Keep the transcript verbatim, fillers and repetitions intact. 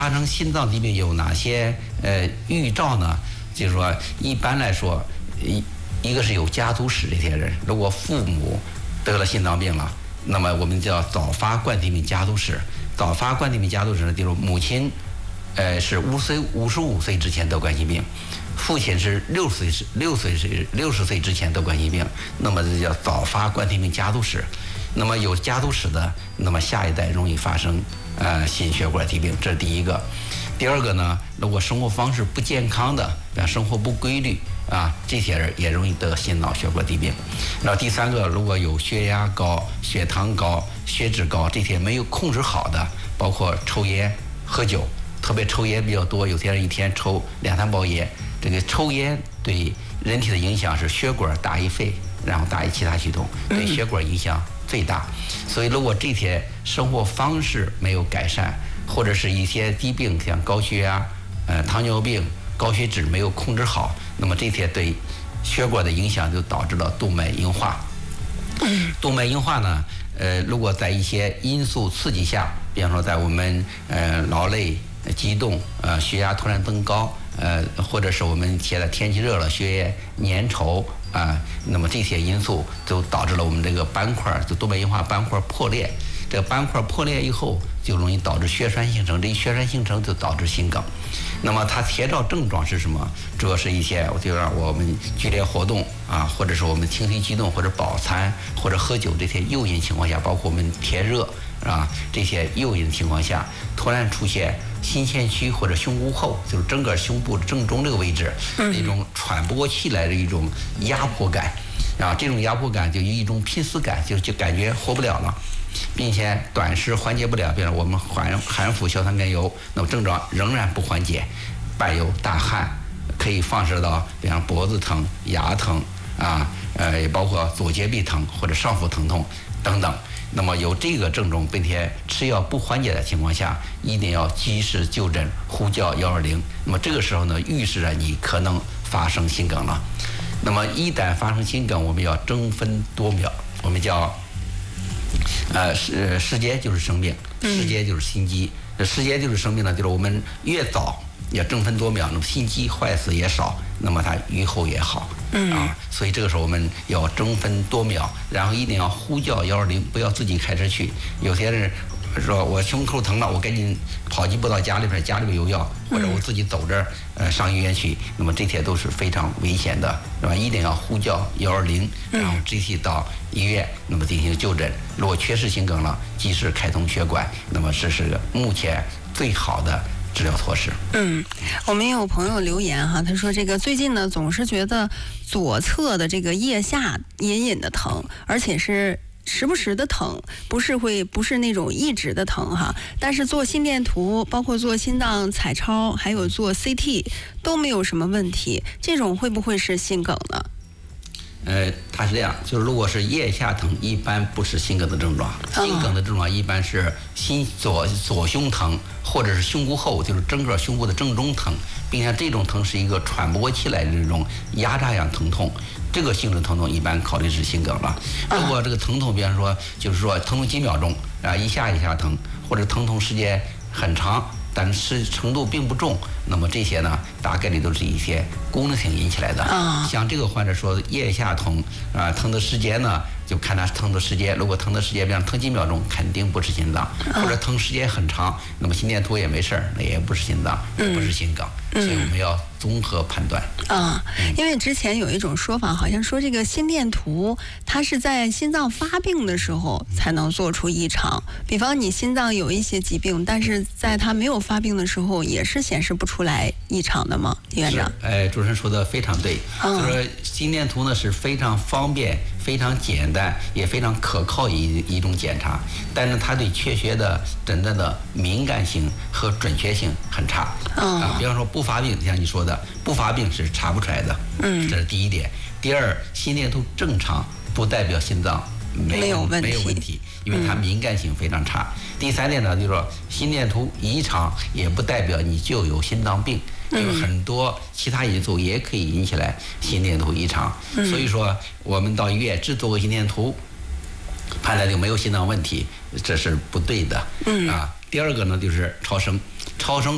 发生心脏疾病有哪些呃预兆呢？就是说，一般来说，一一个是有家族史这些人，如果父母得了心脏病了，那么我们叫早发冠心病家族史。早发冠心病家族史呢，就是母亲，呃，是五岁五十五岁之前得冠心病，父亲是六岁是六岁是六十岁之前得冠心病，那么这叫早发冠心病家族史。那么有家族史的，那么下一代容易发生呃心血管疾病，这是第一个。第二个呢，如果生活方式不健康的，比方生活不规律啊，这些人也容易得心脑血管疾病。然后第三个，如果有血压高、血糖高、血脂高这些没有控制好的，包括抽烟、喝酒，特别抽烟比较多，有些人一天抽两三包烟。这个抽烟对人体的影响是血管大于肺，然后大于其他系统，对血管影响最大。所以如果这些生活方式没有改善，或者是一些疾病像高血压、呃糖尿病、高血脂没有控制好，那么这些对血管的影响就导致了动脉硬化。动脉硬化呢，呃，如果在一些因素刺激下，比方说在我们呃劳累、激动、呃血压突然增高，呃，或者是我们现在天气热了，血液粘稠啊、呃，那么这些因素就导致了我们这个斑块，就动脉硬化斑块破裂。这个斑块破裂以后，就容易导致血栓形成，这一血栓形成就导致心梗。那么它前兆症状是什么？主要是一些，就让我们剧烈活动啊，或者是我们情绪激动，或者饱餐，或者喝酒这些诱因情况下，包括我们天热啊这些诱因情况下，突然出现心前区或者胸部后，就是整个胸部正中这个位置，一种喘不过气来的一种压迫感，啊，这种压迫感就有一种濒死感，就就感觉活不了了。并且短时缓解不了，比如我们含含服硝酸甘油，那么症状仍然不缓解，伴有大汗，可以放射到比方脖子疼、牙疼啊，呃，也包括左肩臂疼或者上腹疼痛等等。那么有这个症状并且吃药不缓解的情况下，一定要及时就诊，呼叫一二零。那么这个时候呢，预示着你可能发生心梗了。那么一旦发生心梗，我们要争分夺秒，我们叫。呃，时时间就是生命，时间就是心肌。这时间就是生命呢，就是我们越早要争分夺秒，那么心肌坏死也少，那么它愈后也好。嗯啊，所以这个时候我们要争分夺秒，然后一定要呼叫幺二零，不要自己开车去。有些人说我胸口疼了，我赶紧跑几步到家里边，家里边有药，或者我自己走着呃上医院去，那么这些都是非常危险的，是吧？一定要呼叫幺二零，然后直接到医院，那么进行就诊。如果确实心梗了，及时开通血管，那么这是目前最好的治疗措施。 嗯，我们也有朋友留言哈，他说这个最近呢总是觉得左侧的这个腋下隐隐的疼，而且是时不时的疼，不是会不是那种一直的疼哈，但是做心电图，包括做心脏彩超，还有做 C T 都没有什么问题，这种会不会是心梗呢？ 呃，它是这样，就是如果是腋下疼，一般不是心梗的症状。心梗的症状一般是心左左胸疼，或者是胸部后，就是整个胸部的正中疼，并且这种疼是一个喘不过气来的这种压榨样疼痛。这个性质疼痛一般考虑是心梗了。如果这个疼痛，比方说就是说疼痛几秒钟啊，一下一下疼，或者疼痛时间很长，但是程度并不重，那么这些呢，大概率都是一些功能性引起来的。啊，像这个患者说腋下疼啊，疼的时间呢，就看他疼的时间。如果疼的时间，比方疼几秒钟，肯定不是心脏；或者疼时间很长，那么心电图也没事儿，那也不是心脏，也不是心梗。所以我们要综合判断。 啊，因为之前有一种说法，好像说这个心电图它是在心脏发病的时候才能做出异常。比方你心脏有一些疾病，但是在它没有发病的时候，也是显示不出来异常的吗？李院长？ 哎，主持人说的非常对。嗯，就是心电图呢是非常方便、非常简单，也非常可靠一一种检查，但是它对确切的诊断的敏感性和准确性很差。嗯，啊，比方说不发病，像你说的，不发病是查不出来的。嗯，这是第一点。第二，心电图正常不代表心脏没有没有问题，没有问题，因为它敏感性非常差。嗯，第三点呢，就是说心电图异常也不代表你就有心脏病。因为很多其他因素也可以引起来心电图异常。嗯，所以说我们到医院只做个心电图，判断就没有心脏问题，这是不对的。嗯，啊，第二个呢就是超声，超声